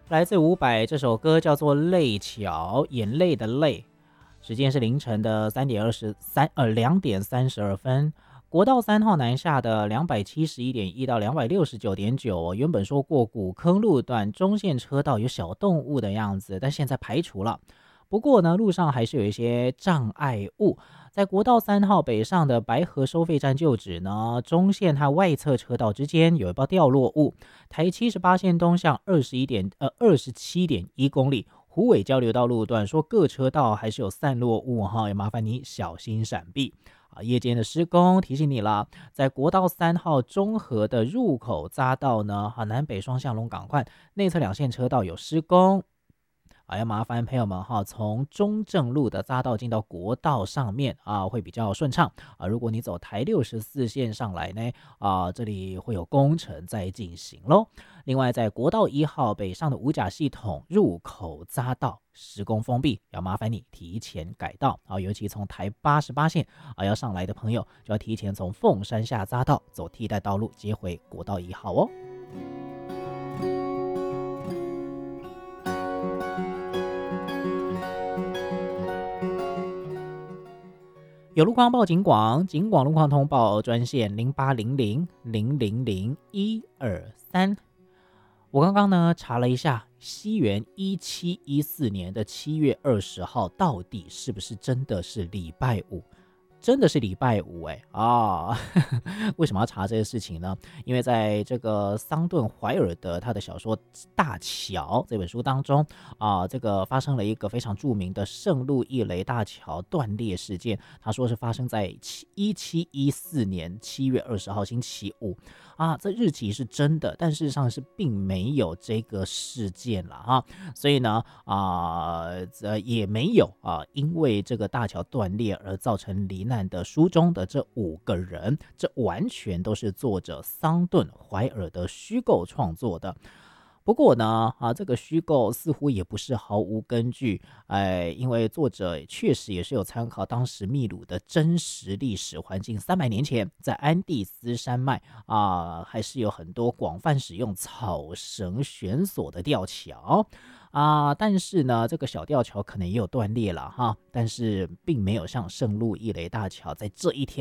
来自伍佰，这首歌叫做《泪桥》，眼泪的泪。时间是凌晨的2点32分。国道3号南下的271.1到269.9，原本说过古坑路段中线车道有小动物的样子，但现在排除了。不过呢，路上还是有一些障碍物。在国道3号北上的白河收费站旧址呢，中线和外侧车道之间有一包掉落物。台78线东向27.1公里，虎尾交流道路段说各车道还是有散落物哈，也麻烦你小心闪避。夜间的施工提醒你了，在国道3号中和的入口匝道呢，南北双向龙港快内侧2线车道有施工。要麻烦朋友们哈，从中正路的匝道进到国道上面会比较顺畅如果你走台64线上来呢这里会有工程在进行咯。另外，在国道1号北上的五甲系统入口匝道施工封闭，要麻烦你提前改道尤其从台88线要上来的朋友，就要提前从凤山下匝道走替代道路接回国道1号哦。有路况报警广，警广路况通报专线0800000123。我刚刚呢查了一下，西元1714年的7月20号到底是不是真的是礼拜五？真的是礼拜五为什么要查这个事情呢？因为在这个桑顿怀尔德他的小说《大桥》这本书当中这个发生了一个非常著名的圣路易雷大桥断裂事件。他说是发生在1714年7月20号星期五这日期是真的，但事实上是并没有这个事件了所以呢也没有因为这个大桥断裂而造成罹难的书中的这5个人，这完全都是作者桑顿怀尔德虚构创作的。不过呢这个虚构似乎也不是毫无根据因为作者确实也是有参考当时秘鲁的真实历史环境。300年前在安第斯山脉还是有很多广泛使用草绳悬索的吊桥但是呢这个小吊桥可能也有断裂了但是并没有像圣路易雷大桥在这一天